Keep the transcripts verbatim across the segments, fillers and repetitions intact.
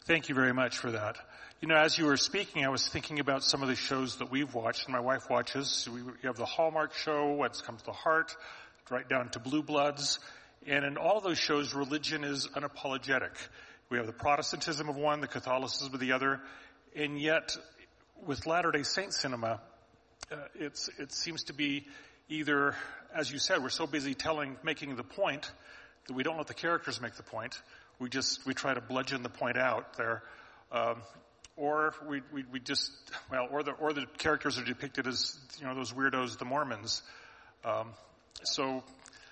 Thank you very much for that. You know, as you were speaking, I was thinking about some of the shows that we've watched, and my wife watches. We have the Hallmark show, What's Come to the Heart, right down to Blue Bloods. And in all those shows, religion is unapologetic. We have the Protestantism of one, the Catholicism of the other. And yet, with Latter-day Saint cinema, uh, it's, it seems to be either, as you said, we're so busy telling, making the point that we don't let the characters make the point. We just, we try to bludgeon the point out there. Um, or we, we, we just, well, or the, or the characters are depicted as, you know, those weirdos, the Mormons. Um, so,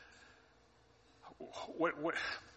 what, what,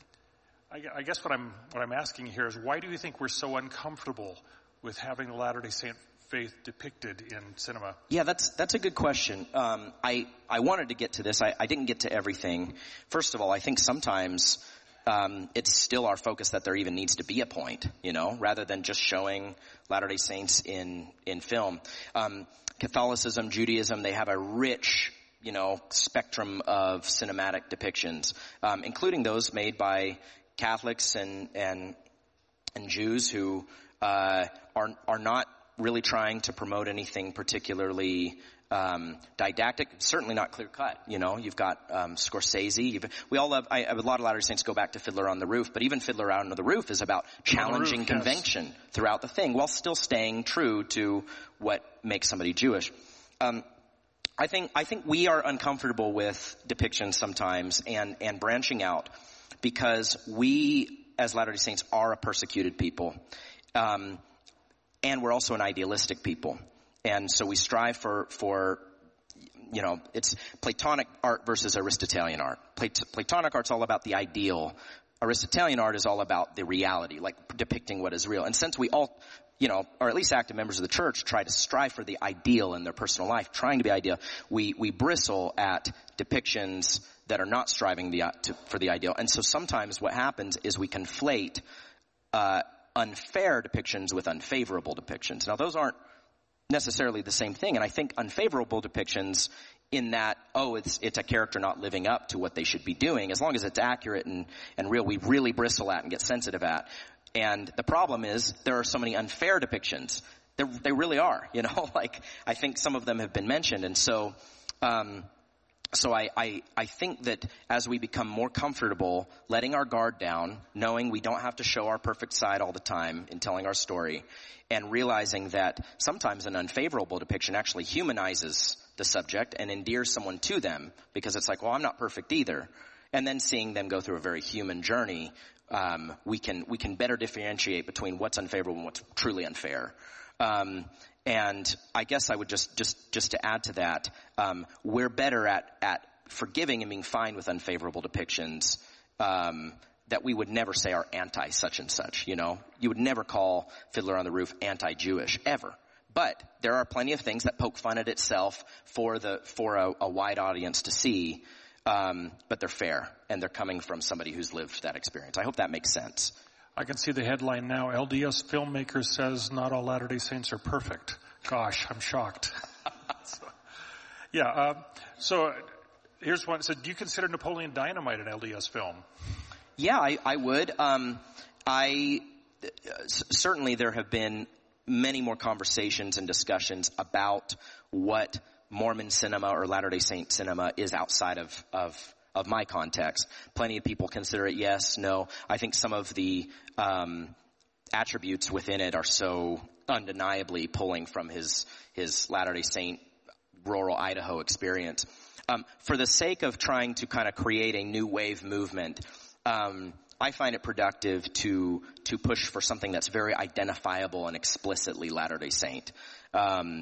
I, I guess what I'm, what I'm asking here is, why do you think we're so uncomfortable with having the Latter-day Saint faith depicted in cinema? Yeah, that's that's a good question. Um, I I wanted to get to this. I, I didn't get to everything. First of all, I think sometimes um, it's still our focus that there even needs to be a point, you know, rather than just showing Latter-day Saints in in film. Um, Catholicism, Judaism, they have a rich, you know, spectrum of cinematic depictions, um, including those made by Catholics and and and Jews who uh, are are not really trying to promote anything particularly um, didactic, certainly not clear-cut. You know, you've got um, Scorsese. You've, we all love, I, a lot of Latter-day Saints go back to Fiddler on the Roof, but even Fiddler on the Roof is about challenging roof, convention yes. throughout the thing while still staying true to what makes somebody Jewish. Um, I think I think we are uncomfortable with depictions sometimes and, and branching out because we, as Latter-day Saints, are a persecuted people. Um, And we're also an idealistic people. And so we strive for, for, you know, it's Platonic art versus Aristotelian art. Plat- Platonic art's all about the ideal. Aristotelian art is all about the reality, like depicting what is real. And since we all, you know, or at least active members of the church try to strive for the ideal in their personal life, trying to be ideal, we, we bristle at depictions that are not striving the, to, for the ideal. And so sometimes what happens is we conflate, uh, unfair depictions with unfavorable depictions. Now, those aren't necessarily the same thing, and I think unfavorable depictions in that, oh, it's it's a character not living up to what they should be doing, as long as it's accurate and, and real, we really bristle at and get sensitive at. And the problem is there are so many unfair depictions. There, they really are, you know, like I think some of them have been mentioned. And so um So I, I, I think that as we become more comfortable letting our guard down, knowing we don't have to show our perfect side all the time in telling our story, and realizing that sometimes an unfavorable depiction actually humanizes the subject and endears someone to them because it's like, well, I'm not perfect either. And then seeing them go through a very human journey, um, we can we can better differentiate between what's unfavorable and what's truly unfair. Um, And I guess I would just, just, just to add to that, um, we're better at, at forgiving and being fine with unfavorable depictions, um, that we would never say are anti-such and such, you know. You would never call Fiddler on the Roof anti-Jewish, ever. But there are plenty of things that poke fun at itself for the, for a, a wide audience to see, um, but they're fair, and they're coming from somebody who's lived that experience. I hope that makes sense. I can see the headline now. L D S filmmaker says not all Latter-day Saints are perfect. Gosh, I'm shocked. so, yeah, uh, so here's one. So do you consider Napoleon Dynamite an L D S film? Yeah, I, I would. Um, I uh, certainly there have been many more conversations and discussions about what Mormon cinema or Latter-day Saint cinema is outside of, of of my context. Plenty of people consider it yes, no. I think some of the um attributes within it are so undeniably pulling from his his Latter-day Saint rural Idaho experience. Um, for the sake of trying to kind of create a new wave movement, um, I find it productive to to push for something that's very identifiable and explicitly Latter-day Saint. Um,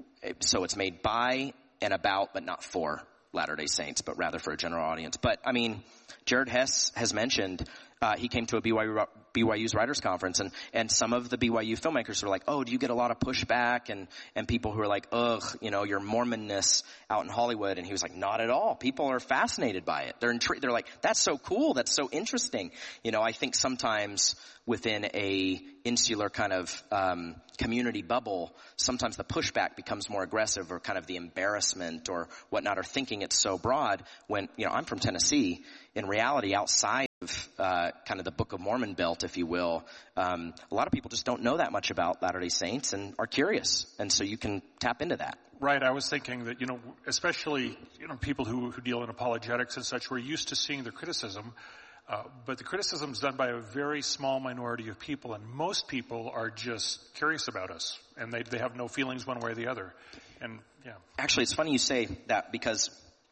so it's made by and about, but not for Latter-day Saints, but rather for a general audience. But, I mean, Jared Hess has mentioned uh, he came to a B Y U, B Y U's writers conference, and, and some of the B Y U filmmakers were like, oh, do you get a lot of pushback? And, and people who are like, ugh, you know, your Mormonness out in Hollywood. And he was like, not at all. People are fascinated by it. They're intrigued. They're like, that's so cool. That's so interesting. You know, I think sometimes within a insular kind of um community bubble, sometimes the pushback becomes more aggressive, or kind of the embarrassment or whatnot, or thinking it's so broad when, you know, I'm from Tennessee. In reality, outside uh, kind of the Book of Mormon belt, if you will. Um, a lot of people just don't know that much about Latter-day Saints and are curious. And so you can tap into that. Right. I was thinking that, you know, especially, you know, people who, who deal in apologetics and such, we're used to seeing the criticism. Uh, but the criticism is done by a very small minority of people, and most people are just curious about us, and they they have no feelings one way or the other. And yeah, actually, it's funny you say that, because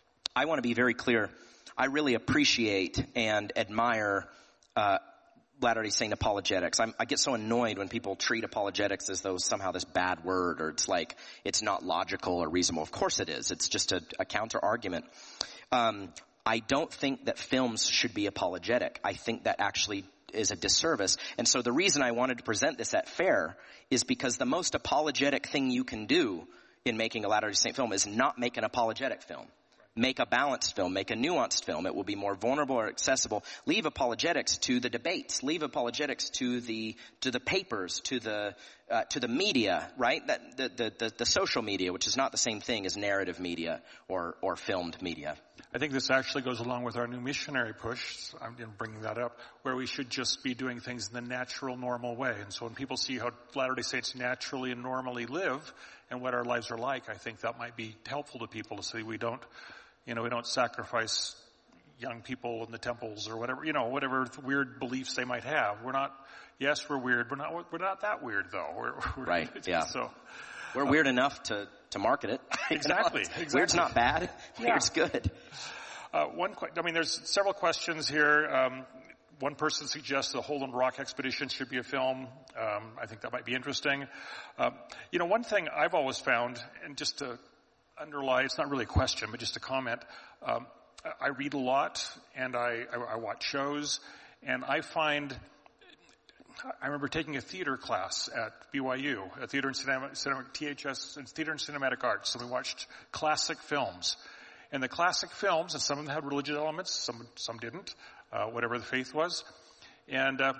I want to be very clear. I really appreciate and admire uh, Latter-day Saint apologetics. I'm, I get so annoyed when people treat apologetics as though somehow this bad word, or it's like it's not logical or reasonable. Of course it is. It's just a, a counter argument. Um, I don't think that films should be apologetic. I think that actually is a disservice. And so the reason I wanted to present this at Fair is because the most apologetic thing you can do in making a Latter-day Saint film is not make an apologetic film. Make a balanced film. Make a nuanced film. It will be more vulnerable or accessible. Leave apologetics to the debates. Leave apologetics to the to the papers, to the uh, to the media, right? That the, the the the social media, which is not the same thing as narrative media or or filmed media. I think this actually goes along with our new missionary push. So I'm bringing that up, where we should just be doing things in the natural, normal way. And so when people see how Latter-day Saints naturally and normally live and what our lives are like, I think that might be helpful to people to see we don't. You know, we don't sacrifice young people in the temples or whatever, you know, whatever weird beliefs they might have. We're not, yes, we're weird. We're not, we're not that weird though. We're, we're right. Yeah. So we're weird uh, enough to, to market it. Exactly. exactly. Weird's not bad. Yeah. Weird's good. Uh, one, I mean, there's several questions here. Um, one person suggests the Hole in the Rock expedition should be a film. Um, I think that might be interesting. Um, you know, one thing I've always found, and just to underlie, it's not really a question, but just a comment. Um, I read a lot, and I, I, I watch shows, and I find, I remember taking a theater class at B Y U, a theater and cinema, cinema T H S, theater and cinematic arts, and we watched classic films. And the classic films, and some of them had religious elements, some some didn't, uh, whatever the faith was, and uh,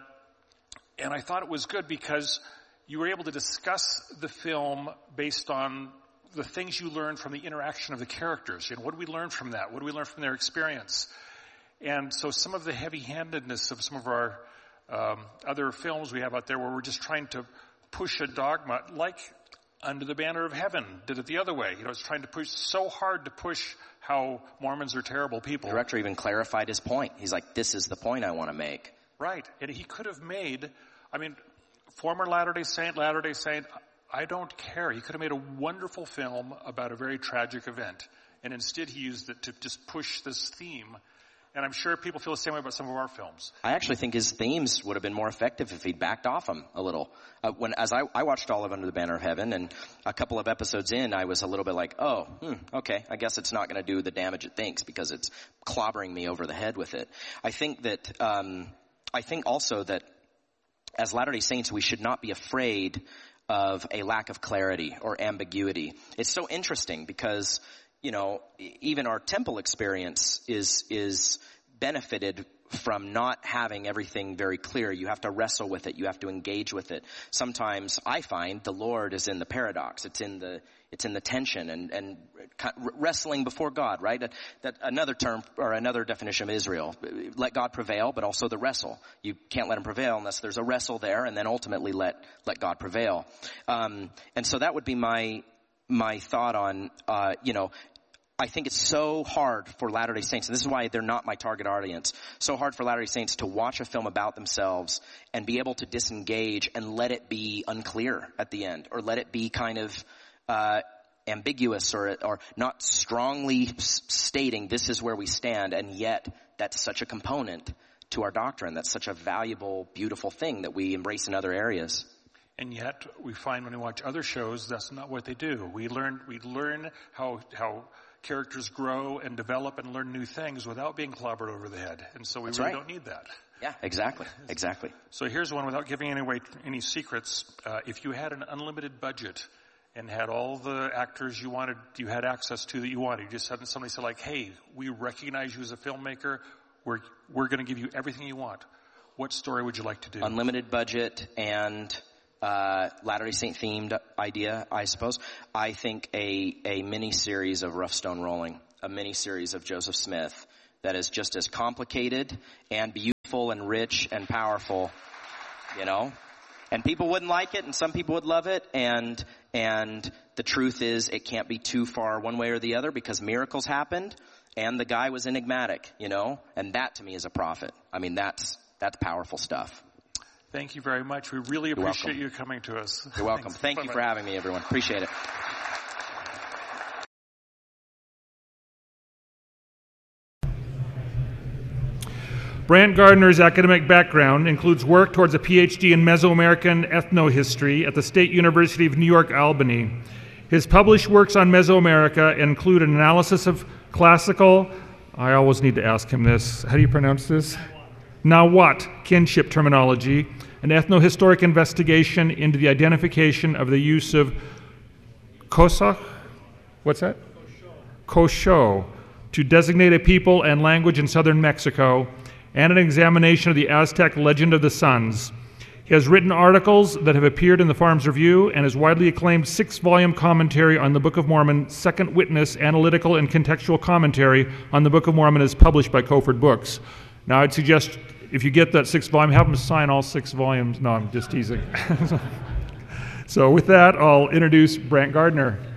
and I thought it was good because you were able to discuss the film based on the things you learn from the interaction of the characters. You know, what do we learn from that? What do we learn from their experience? And so some of the heavy-handedness of some of our um, other films we have out there, where we're just trying to push a dogma, like Under the Banner of Heaven did it the other way. You know, it's trying to push so hard to push how Mormons are terrible people. The director even clarified his point. He's like, this is the point I want to make. Right. And he could have made, I mean, former Latter-day Saint, Latter-day Saint, I don't care. He could have made a wonderful film about a very tragic event. And instead he used it to just push this theme. And I'm sure people feel the same way about some of our films. I actually think his themes would have been more effective if he'd backed off them a little. Uh, when, as I, I watched all of Under the Banner of Heaven, and a couple of episodes in, I was a little bit like, oh, hmm, okay, I guess it's not going to do the damage it thinks because it's clobbering me over the head with it. I think that, um, I think also that as Latter-day Saints, we should not be afraid of a lack of clarity or ambiguity. It's so interesting because, you know, even our temple experience is, is benefited from not having everything very clear. You have to wrestle with it. You have to engage with it. Sometimes I find the Lord is in the paradox. It's in the, it's in the tension and, and wrestling before God, right? That, that another term or another definition of Israel. Let God prevail, but also the wrestle. You can't let him prevail unless there's a wrestle there, and then ultimately let, let God prevail. Um, and so that would be my, my thought on, uh, you know, I think it's so hard for Latter-day Saints, and this is why they're not my target audience, so hard for Latter-day Saints to watch a film about themselves and be able to disengage and let it be unclear at the end, or let it be kind of uh ambiguous, or or not strongly s- stating this is where we stand, and yet that's such a component to our doctrine. That's such a valuable, beautiful thing that we embrace in other areas. And yet we find when we watch other shows, that's not what they do. We learn, we learn how, how characters grow and develop and learn new things without being clobbered over the head. And so we That's really right. don't need that. Yeah, exactly. Exactly. So here's one without giving away any secrets. Uh, if you had an unlimited budget and had all the actors you wanted, you had access to that you wanted, you just had somebody say like, hey, we recognize you as a filmmaker. We're, we're going to give you everything you want. What story would you like to do? Unlimited budget and Uh, Latter-day Saint themed idea, I suppose. I think a, a mini series of Rough Stone Rolling, a mini series of Joseph Smith that is just as complicated and beautiful. beautiful and rich and powerful, you know? And people wouldn't like it, and some people would love it, and and the truth is it can't be too far one way or the other because miracles happened, and the guy was enigmatic, you know? And that to me is a prophet. I mean, that's that's powerful stuff. Thank you very much. We really You're appreciate welcome. you coming to us. You're welcome. Thanks. Thank Bye-bye. you for having me, everyone. Appreciate it. Brant Gardner's academic background includes work towards a P H D in Mesoamerican ethnohistory at the State University of New York, Albany. His published works on Mesoamerica include an analysis of classical, I always need to ask him this, how do you pronounce this? Nahuatl kinship terminology, an ethnohistoric investigation into the identification of the use of Kosa, what's that? Kosho, to designate a people and language in southern Mexico, and an examination of the Aztec legend of the suns. He has written articles that have appeared in the Farms Review, and his widely acclaimed six-volume commentary on the Book of Mormon, Second Witness, Analytical and Contextual Commentary on the Book of Mormon, is published by Koford Books. Now, I'd suggest if you get that six volume, have him sign all six volumes. No, I'm just teasing. So with that, I'll introduce Brant Gardner.